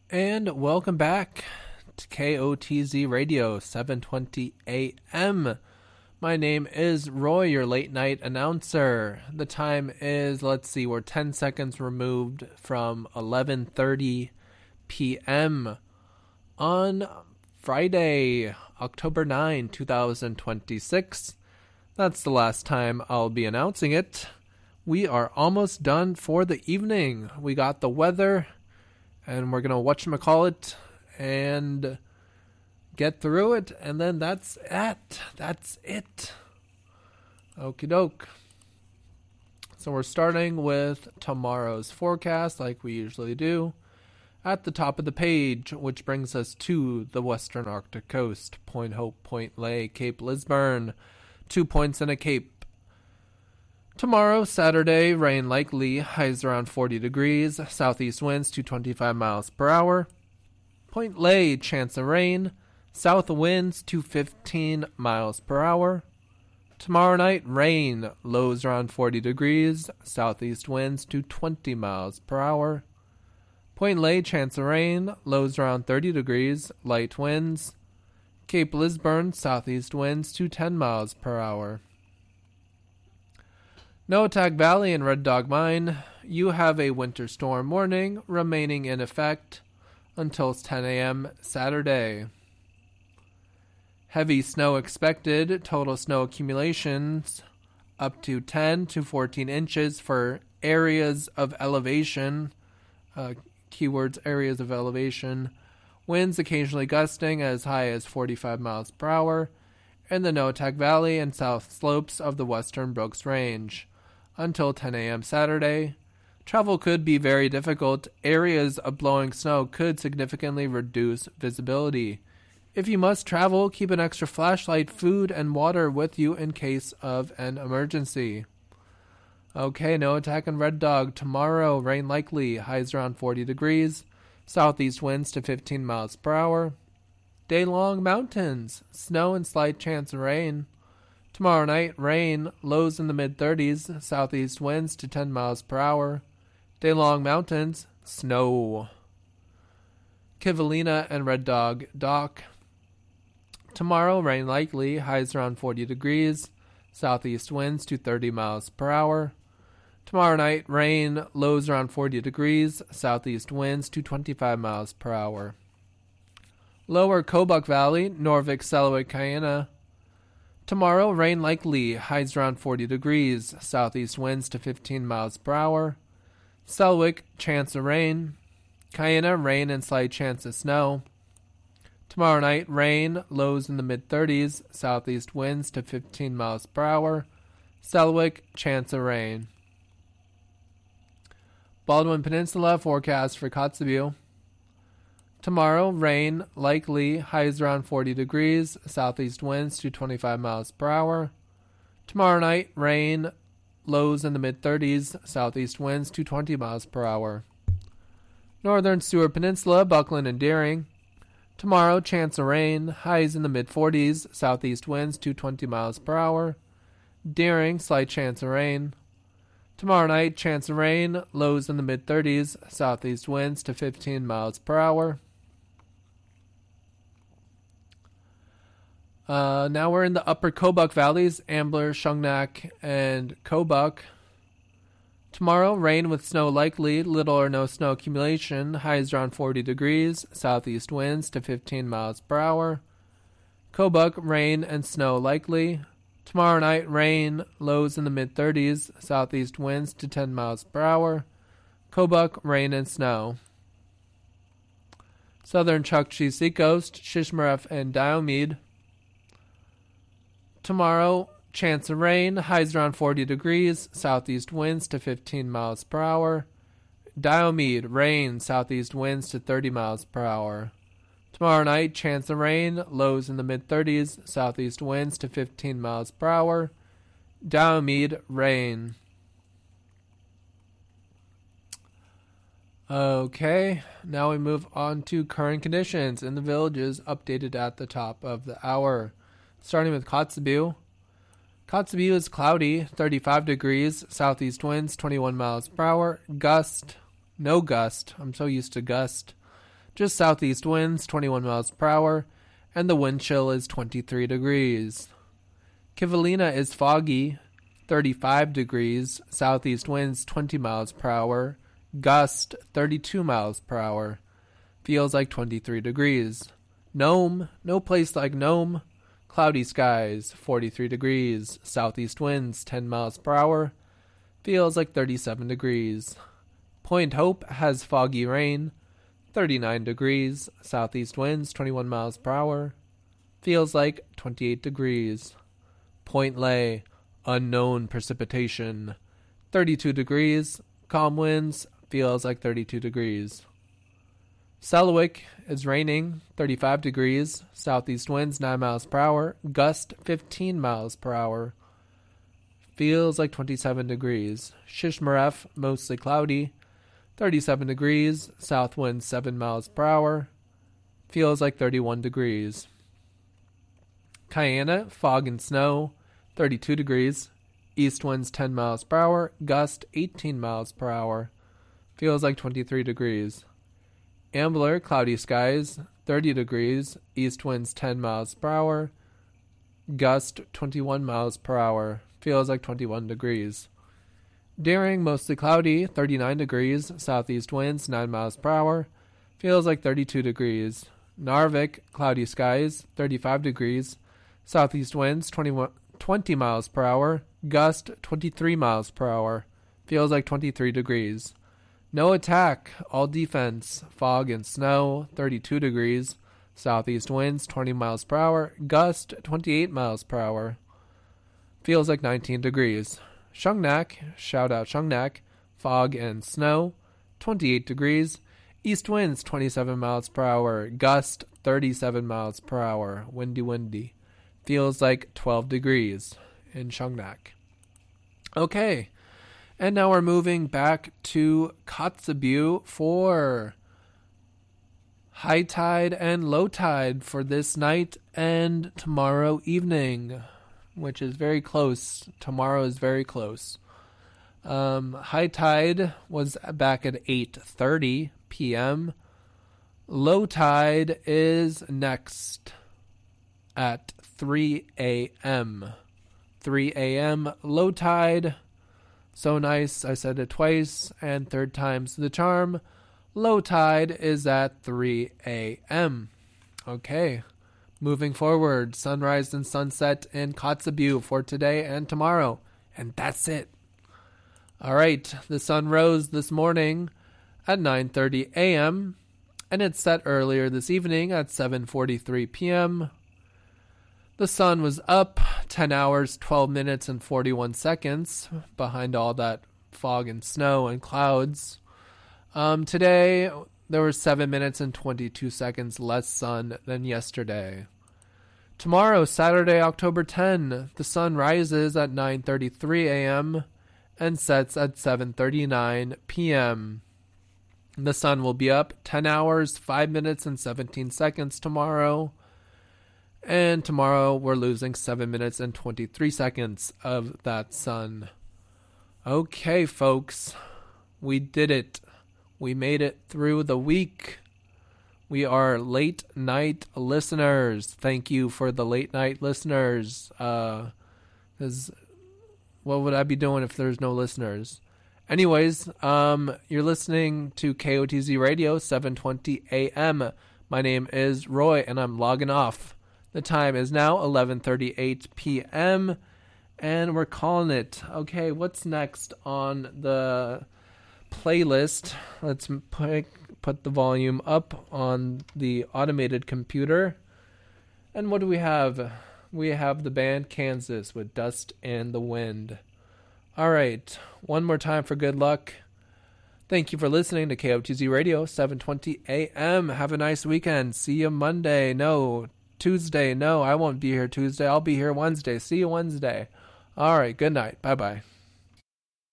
And welcome back to KOTZ Radio, 7:20 a.m. My name is Roy, your late night announcer. The time is, we're 10 seconds removed from 11:30 p.m. on Friday, October 9, 2026. That's the last time I'll be announcing it. We are almost done for the evening. We got the weather, and we're going to whatchamacallit and get through it, and then that's it. That's it. Okie doke. So we're starting with tomorrow's forecast, like we usually do, at the top of the page, which brings us to the western Arctic coast. Point Hope, Point Lay, Cape Lisburne, 2 points and a cape. Tomorrow, Saturday, rain likely, highs around 40 degrees, southeast winds to 25 miles per hour. Point Lay, chance of rain, south winds to 15 miles per hour. Tomorrow night, rain, lows around 40 degrees, southeast winds to 20 miles per hour. Point Lay, chance of rain, lows around 30 degrees, light winds. Cape Lisburne, southeast winds to 10 miles per hour. Noatak Valley and Red Dog Mine, you have a winter storm warning remaining in effect until 10 a.m. Saturday. Heavy snow expected, total snow accumulations up to 10 to 14 inches for areas of elevation, keywords areas of elevation, winds occasionally gusting as high as 45 miles per hour in the Noatak Valley and south slopes of the western Brooks Range. Until 10 a.m. Saturday, travel could be very difficult. Areas of blowing snow could significantly reduce visibility. If you must travel, keep an extra flashlight, food, and water with you in case of an emergency. Okay, Noatak and Red Dog. Tomorrow, rain likely, highs around 40 degrees, southeast winds to 15 miles per hour. Day long, mountains, snow and slight chance of rain. Tomorrow night, rain, lows in the mid-30s, southeast winds to 10 miles per hour. Day-long mountains, snow. Kivalina and Red Dog Dock. Tomorrow, rain likely, highs around 40 degrees, southeast winds to 30 miles per hour. Tomorrow night, rain, lows around 40 degrees, southeast winds to 25 miles per hour. Lower Kobuk Valley, Norvik, Selawik, Kayena. Tomorrow, rain likely, highs around 40 degrees, southeast winds to 15 miles per hour. Selwick, chance of rain. Kayena, rain and slight chance of snow. Tomorrow night, rain, lows in the mid-30s, southeast winds to 15 miles per hour. Selwick, chance of rain. Baldwin Peninsula, forecast for Kotzebue. Tomorrow, rain, likely, highs around 40 degrees, southeast winds to 25 miles per hour. Tomorrow night, rain, lows in the mid-30s, southeast winds to 20 miles per hour. Northern Seward Peninsula, Buckland and Deering. Tomorrow, chance of rain, highs in the mid-40s, southeast winds to 20 miles per hour. Deering, slight chance of rain. Tomorrow night, chance of rain, lows in the mid-30s, southeast winds to 15 miles per hour. Now we're in the upper Kobuk valleys, Ambler, Shungnak, and Kobuk. Tomorrow, rain with snow likely, little or no snow accumulation, highs around 40 degrees, southeast winds to 15 miles per hour. Kobuk, rain and snow likely. Tomorrow night, rain, lows in the mid-30s, southeast winds to 10 miles per hour. Kobuk, rain and snow. Southern Chukchi Seacoast, Shishmaref and Diomede. Tomorrow, chance of rain, highs around 40 degrees, southeast winds to 15 miles per hour. Diomede, rain, southeast winds to 30 miles per hour. Tomorrow night, chance of rain, lows in the mid-30s, southeast winds to 15 miles per hour. Diomede, rain. Okay, now we move on to current conditions in the villages updated at the top of the hour. Starting with Kotzebue. Kotzebue is cloudy, 35 degrees, southeast winds, 21 miles per hour. No gust. I'm so used to gust. Just southeast winds, 21 miles per hour, and the wind chill is 23 degrees. Kivalina is foggy, 35 degrees, southeast winds, 20 miles per hour, gust 32 miles per hour. Feels like 23 degrees. Nome, no place like Nome. Cloudy skies, 43 degrees, southeast winds, 10 miles per hour. Feels like 37 degrees. Point Hope has foggy rain, 39 degrees, southeast winds, 21 miles per hour. Feels like 28 degrees. Point Lay, unknown precipitation, 32 degrees, calm winds, feels like 32 degrees. Selawik is raining, 35 degrees, southeast winds 9 miles per hour, gust 15 miles per hour, feels like 27 degrees. Shishmaref, mostly cloudy, 37 degrees, south winds 7 miles per hour, feels like 31 degrees. Kayana, fog and snow, 32 degrees, east winds 10 miles per hour, gust 18 miles per hour, feels like 23 degrees. Ambler, cloudy skies, 30 degrees, east winds 10 miles per hour, gust 21 miles per hour, feels like 21 degrees. Deering, mostly cloudy, 39 degrees, southeast winds 9 miles per hour, feels like 32 degrees. Narvik, cloudy skies, 35 degrees, southeast winds 20 miles per hour, gust 23 miles per hour, feels like 23 degrees. No attack, all defense, fog and snow, 32 degrees, southeast winds 20 miles per hour, gust 28 miles per hour, feels like 19 degrees. Shungnak, shout out Shungnak, fog and snow, 28 degrees, east winds 27 miles per hour, gust 37 miles per hour, windy, feels like 12 degrees in Shungnak. Okay. And now we're moving back to Kotzebue for high tide and low tide for this night and tomorrow evening, which is very close. Tomorrow is very close. High tide was back at 8:30 p.m. Low tide is next at 3 a.m. 3 a.m. low tide. So nice, I said it twice, and third time's the charm. Low tide is at 3 a.m. Okay, moving forward, sunrise and sunset in Kotzebue for today and tomorrow. And that's it. All right, the sun rose this morning at 9:30 a.m., and it set earlier this evening at 7:43 p.m. The sun was up 10 hours, 12 minutes, and 41 seconds behind all that fog and snow and clouds. Today, there was 7 minutes and 22 seconds less sun than yesterday. Tomorrow, Saturday, October 10, the sun rises at 9:33 a.m. and sets at 7:39 p.m. The sun will be up 10 hours, 5 minutes, and 17 seconds tomorrow. And tomorrow we're losing 7 minutes and 23 seconds of that sun. Okay, folks, we did it. We made it through the week. We are late night listeners. Thank you for the late night listeners. 'Cause what would I be doing if there's no listeners? Anyways, you're listening to KOTZ Radio 720 AM. My name is Roy, and I'm logging off. The time is now 11:38 p.m., and we're calling it. Okay, what's next on the playlist? Let's put the volume up on the automated computer. And what do we have? We have the band Kansas with Dust in the Wind. All right, one more time for good luck. Thank you for listening to KOTZ Radio 720 AM. Have a nice weekend. See you Monday. No, Tuesday. No, I won't be here Tuesday. I'll be here Wednesday. See you Wednesday. All right, good night. Bye-bye.